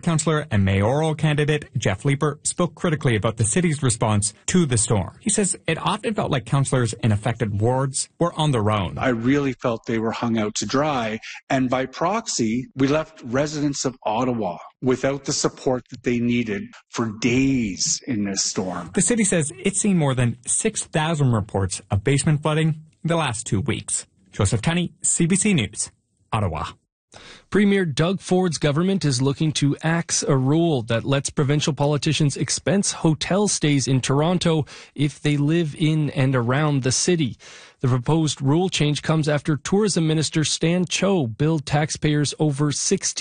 councillor and mayoral candidate Jeff Leeper spoke critically about the city's response to the storm. He says it often felt like councillors in affected wards were on their own. I really felt they were hung out to dry, and by proxy, we left residents of Ottawa without the support that they needed for days in this storm. The city says it's seen more than 6,000 reports of basement flooding in the last 2 weeks. Joseph Tunney, CBC News, Ottawa. Premier Doug Ford's government is looking to axe a rule that lets provincial politicians expense hotel stays in Toronto if they live in and around the city. The proposed rule change comes after Tourism Minister Stan Cho billed taxpayers over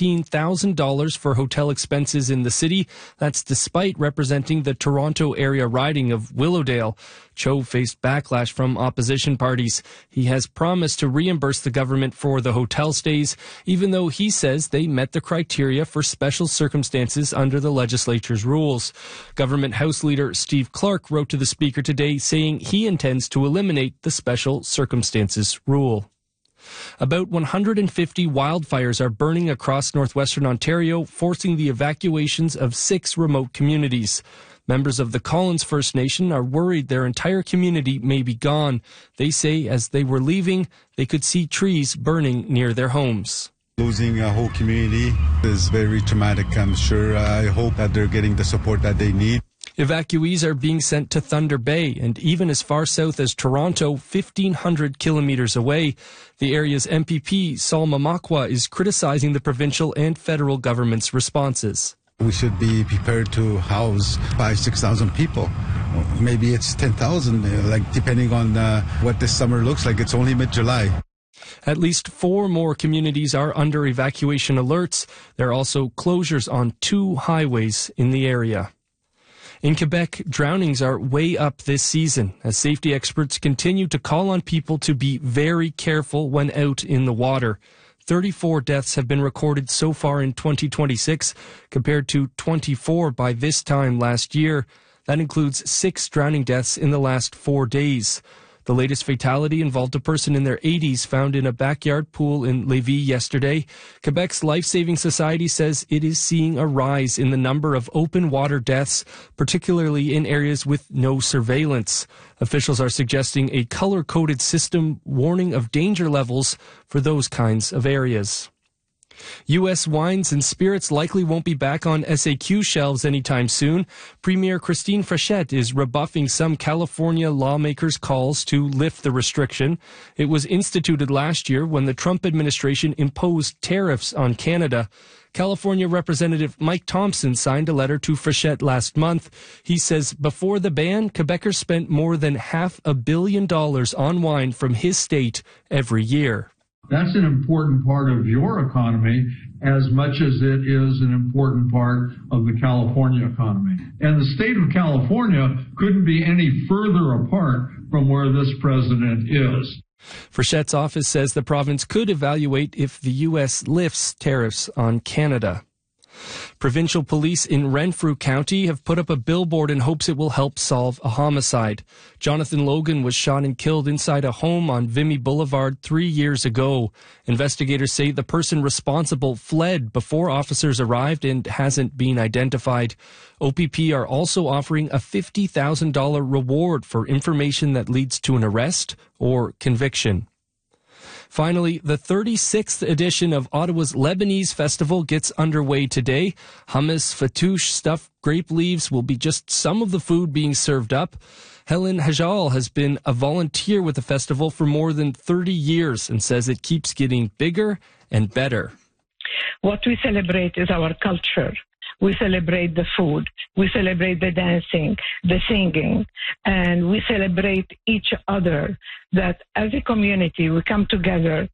$16,000 for hotel expenses in the city. That's despite representing the Toronto area riding of Willowdale. Cho faced backlash from opposition parties. He has promised to reimburse the government for the hotel stays, even though he says they met the criteria for special circumstances under the legislature's rules. Government House Leader Steve Clark wrote to the Speaker today saying he intends to eliminate the special circumstances rule. About 150 wildfires are burning across northwestern Ontario, forcing the evacuations of 6 remote communities. Members of the Collins First Nation are worried their entire community may be gone. They say as they were leaving, they could see trees burning near their homes. Losing a whole community is very traumatic, I'm sure. I hope that they're getting the support that they need. Evacuees are being sent to Thunder Bay and even as far south as Toronto, 1,500 kilometers away. The area's MPP, Saul Mamakwa, is criticizing the provincial and federal government's responses. We should be prepared to house 5,000-6,000 people. Maybe it's 10,000, like depending on what this summer looks like. It's only mid-July. At least 4 more communities are under evacuation alerts. There are also closures on 2 highways in the area. In Quebec, drownings are way up this season as safety experts continue to call on people to be very careful when out in the water. 34 deaths have been recorded so far in 2026, compared to 24 by this time last year. That includes 6 drowning deaths in the last 4 days. The latest fatality involved a person in their 80s found in a backyard pool in Lévis yesterday. Quebec's Life Saving Society says it is seeing a rise in the number of open water deaths, particularly in areas with no surveillance. Officials are suggesting a color-coded system warning of danger levels for those kinds of areas. U.S. wines and spirits likely won't be back on SAQ shelves anytime soon. Premier Christine Frechette is rebuffing some California lawmakers' calls to lift the restriction. It was instituted last year when the Trump administration imposed tariffs on Canada. California Representative Mike Thompson signed a letter to Frechette last month. He says before the ban, Quebecers spent more than $500 million on wine from his state every year. That's an important part of your economy as much as it is an important part of the California economy. And the state of California couldn't be any further apart from where this president is. Frechette's office says the province could evaluate if the U.S. lifts tariffs on Canada. Provincial police in Renfrew County have put up a billboard in hopes it will help solve a homicide. Jonathan Logan was shot and killed inside a home on Vimy Boulevard 3 years ago. Investigators say the person responsible fled before officers arrived and hasn't been identified. OPP are also offering a $50,000 reward for information that leads to an arrest or conviction. Finally, the 36th edition of Ottawa's Lebanese Festival gets underway today. Hummus, fattoush, stuffed grape leaves will be just some of the food being served up. Helen Hajal has been a volunteer with the festival for more than 30 years and says it keeps getting bigger and better. What we celebrate is our culture. We celebrate the food, we celebrate the dancing, the singing, and we celebrate each other, that as a community we come together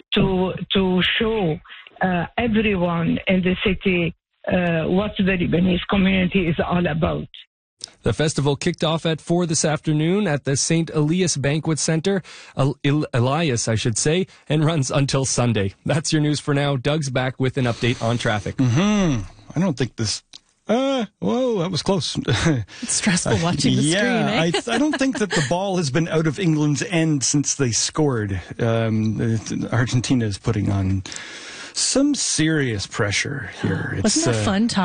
to show everyone in the city what the Lebanese community is all about. The festival kicked off at 4 this afternoon at the St. Elias Banquet Center, Elias, I should say, and runs until Sunday. That's your news for now. Doug's back with an update on traffic. I don't think this... whoa, that was close. It's stressful watching the screen, eh? I don't think that the ball has been out of England's end since they scored. Argentina is putting on some serious pressure here. Wasn't that fun